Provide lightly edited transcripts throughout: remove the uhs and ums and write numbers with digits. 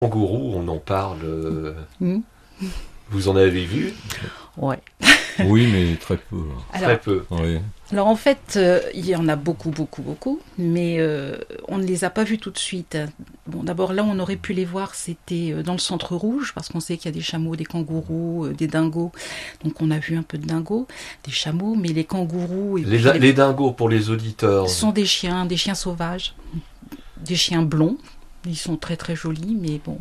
Kangourou, on en parle. Mm. Vous en avez vu? Ouais. Oui, mais très peu. Très peu. Oui. Alors en fait, il y en a beaucoup, mais on ne les a pas vus tout de suite. Bon, d'abord là, on aurait pu les voir, c'était dans le centre rouge, parce qu'on sait qu'il y a des chameaux, des kangourous, des dingos. Donc on a vu un peu de dingos, des chameaux, mais les kangourous... Et Les dingos, pour les auditeurs. sont des chiens sauvages, des chiens blonds. Ils sont très très jolis, mais bon...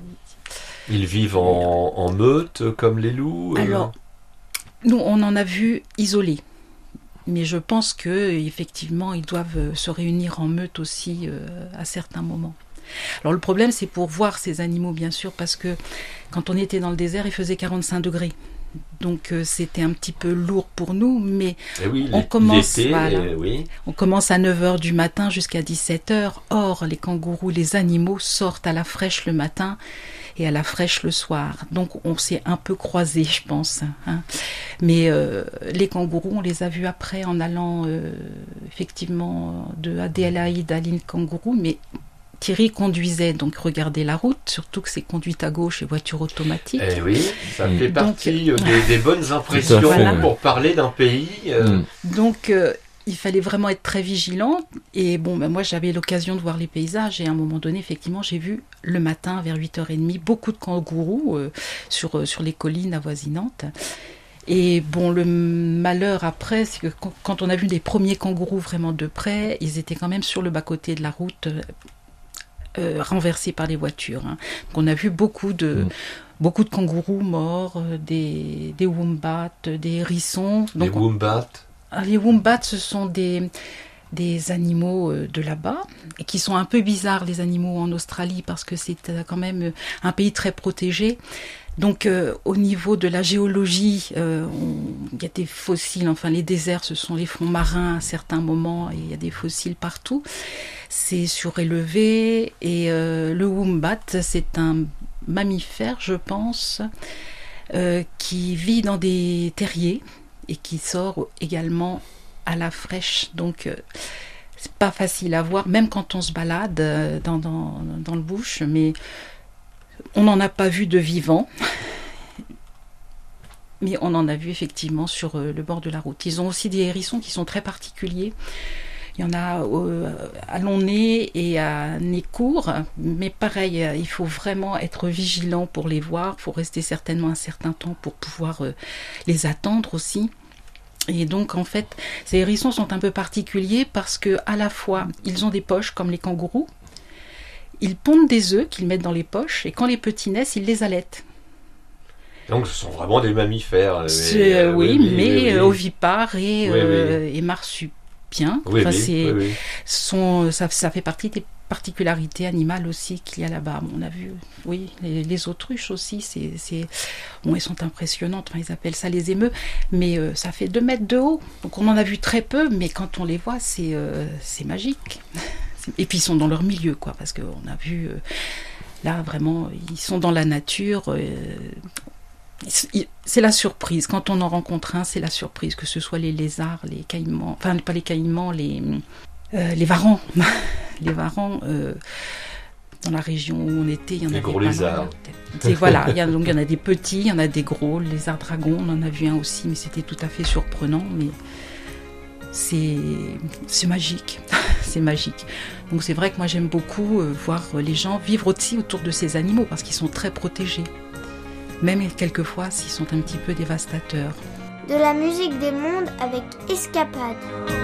Ils vivent en meute, comme les loups. Alors, nous, on en a vu isolés. Mais je pense qu'effectivement, ils doivent se réunir en meute aussi à certains moments. Alors le problème, c'est pour voir ces animaux, bien sûr, parce que quand on était dans le désert, il faisait 45 degrés. Donc c'était un petit peu lourd pour nous, mais oui, on commence oui. On commence à 9h du matin jusqu'à 17h. Or, les kangourous, les animaux sortent à la fraîche le matin et à la fraîche le soir. Donc on s'est un peu croisés, je pense. Hein. Mais les kangourous, on les a vus après en allant effectivement de Adélaïde à l'île Kangourou, mais Thierry conduisait, donc regardez la route, surtout que c'est conduite à gauche et voiture automatique. Eh oui, ça fait partie donc, des bonnes impressions pour parler d'un pays. Donc il fallait vraiment être très vigilant. Et bon, moi j'avais l'occasion de voir les paysages et à un moment donné, effectivement, j'ai vu le matin vers 8h30 beaucoup de kangourous sur les collines avoisinantes. Et bon, le malheur après, c'est que quand on a vu les premiers kangourous vraiment de près, ils étaient quand même sur le bas-côté de la route, renversés par les voitures. Hein. Donc on a vu beaucoup de kangourous morts, des wombats, des hérissons. Donc, les wombats? Les wombats, ce sont des animaux de là-bas, et qui sont un peu bizarres, les animaux en Australie, parce que c'est quand même un pays très protégé. Donc au niveau de la géologie, il y a des fossiles, enfin les déserts, ce sont les fonds marins à certains moments, et il y a des fossiles partout. C'est surélevé, et le wombat, c'est un mammifère, je pense, qui vit dans des terriers, et qui sort également à la fraîche. Donc c'est pas facile à voir, même quand on se balade dans le bush, mais on n'en a pas vu de vivant. Mais on en a vu effectivement sur le bord de la route. Ils ont aussi des hérissons qui sont très particuliers. Il y en a à long nez et à nez court, mais pareil, il faut vraiment être vigilant pour les voir. Il faut rester certainement un certain temps pour pouvoir les attendre aussi. Et donc en fait, ces hérissons sont un peu particuliers parce que à la fois, ils ont des poches comme les kangourous. Ils pondent des œufs qu'ils mettent dans les poches, et quand les petits naissent, ils les allaitent. Donc ce sont vraiment des mammifères. Mais ovipares et marsupiens. Ça fait partie des particularités animales aussi qu'il y a là-bas. On a vu, les autruches aussi, elles sont impressionnantes, ils appellent ça les émeus, mais ça fait 2 mètres de haut. Donc on en a vu très peu, mais quand on les voit, c'est magique. Et puis ils sont dans leur milieu, parce qu'on a vu, là vraiment, ils sont dans la nature. C'est la surprise. Quand on en rencontre un, c'est la surprise, que ce soit les lézards, les caïmans, enfin pas les caïmans, les varans. Les varans, dans la région où on était, il y en avait gros lézards. Voilà, il y en a des petits, il y en a des gros, les lézards dragons, on en a vu un aussi, mais c'était tout à fait surprenant, mais c'est magique. C'est magique. Donc c'est vrai que moi j'aime beaucoup voir les gens vivre aussi autour de ces animaux, parce qu'ils sont très protégés. Même quelquefois s'ils sont un petit peu dévastateurs. De la musique des mondes avec Escapade.